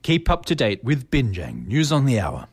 Keep up to date with Binjang News on the Hour.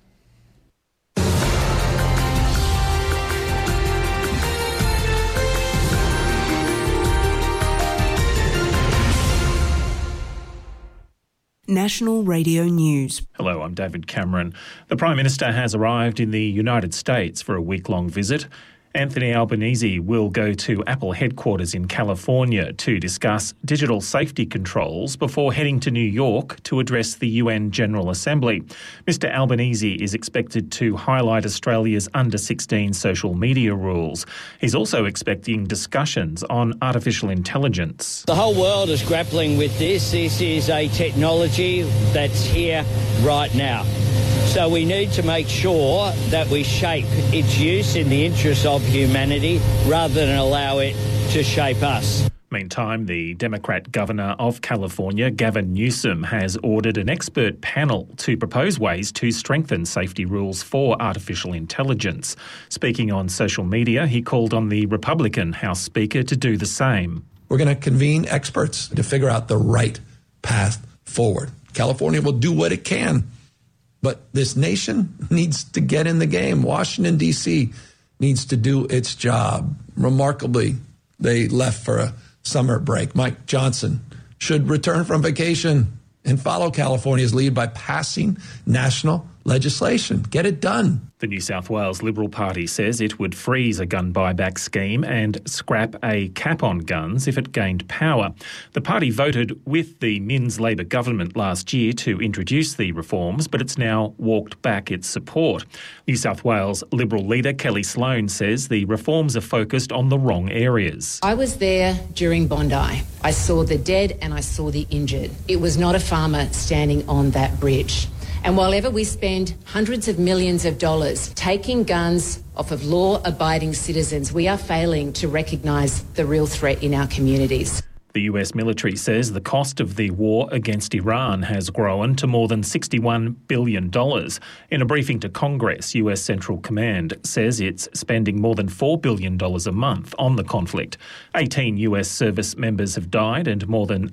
National Radio News. Hello, I'm David Cameron. The Prime Minister has arrived in the United States for a week-long visit. Anthony Albanese will go to Apple headquarters in California to discuss digital safety controls before heading to New York to address the UN General Assembly. Mr Albanese is expected to highlight Australia's under-16 social media rules. He's also expecting discussions on artificial intelligence. The whole world is grappling with this. This is a technology that's here right now. So we need to make sure that we shape its use in the interest of humanity rather than allow it to shape us. Meantime, the Democrat governor of California, Gavin Newsom, has ordered an expert panel to propose ways to strengthen safety rules for artificial intelligence. Speaking on social media, he called on the Republican House Speaker to do the same. We're going to convene experts to figure out the right path forward. California will do what it can. But this nation needs to get in the game. Washington, D.C. needs to do its job. Remarkably, they left for a summer break. Mike Johnson should return from vacation and follow California's lead by passing national legislation. Get it done. The New South Wales Liberal Party says it would freeze a gun buyback scheme and scrap a cap on guns if it gained power. The party voted with the Minns Labor government last year to introduce the reforms, but it's now walked back its support. New South Wales Liberal leader Kelly Sloan says the reforms are focused on the wrong areas. I was there during Bondi. I saw the dead and I saw the injured. It was not a farmer standing on that bridge. And while ever we spend hundreds of millions of dollars taking guns off of law-abiding citizens, we are failing to recognise the real threat in our communities. The US military says the cost of the war against Iran has grown to more than $61 billion. In a briefing to Congress, US Central Command says it's spending more than $4 billion a month on the conflict. 18 US service members have died and more than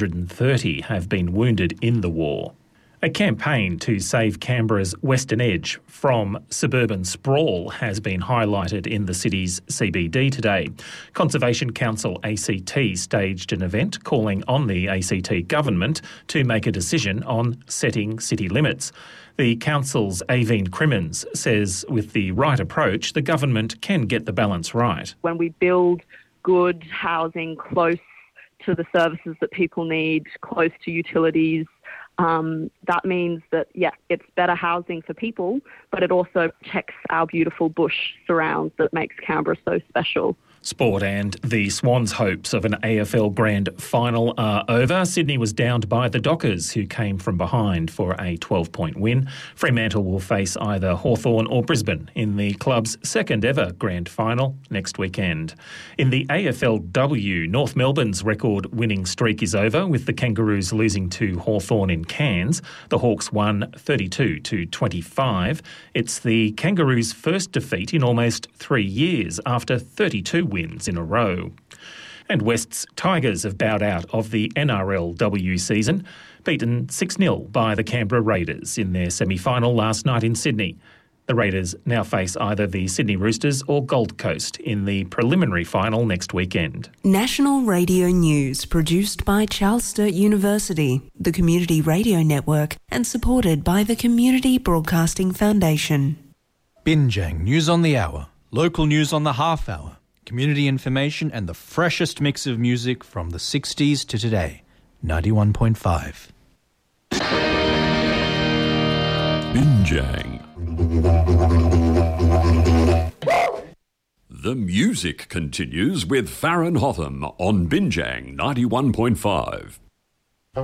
830 have been wounded in the war. A campaign to save Canberra's western edge from suburban sprawl has been highlighted in the city's CBD today. Conservation Council ACT staged an event calling on the ACT government to make a decision on setting city limits. The council's Aveen Crimmins says with the right approach, the government can get the balance right. When we build good housing close to the services that people need, close to utilities, that means that, it's better housing for people, but it also protects our beautiful bush surrounds that makes Canberra so special. Sport and the Swans' hopes of an AFL Grand Final are over. Sydney was downed by the Dockers, who came from behind for a 12-point win. Fremantle will face either Hawthorn or Brisbane in the club's second ever Grand Final next weekend. In the AFLW, North Melbourne's record-winning streak is over, with the Kangaroos losing to Hawthorn in Cairns. The Hawks won 32-25. It's the Kangaroos' first defeat in almost 3 years after 32 wins in a row. And West's Tigers have bowed out of the NRLW season, beaten 6-0 by the Canberra Raiders in their semi-final last night in Sydney. The Raiders now face either the Sydney Roosters or Gold Coast in the preliminary final next weekend. National Radio News, produced by Charles Sturt University, the Community Radio Network, and supported by the Community Broadcasting Foundation. Binjang News on the Hour, local news on the half hour, community information and the freshest mix of music from the 60s to today. 91.5. Binjang. The music continues with Farron Hotham on Binjang 91.5.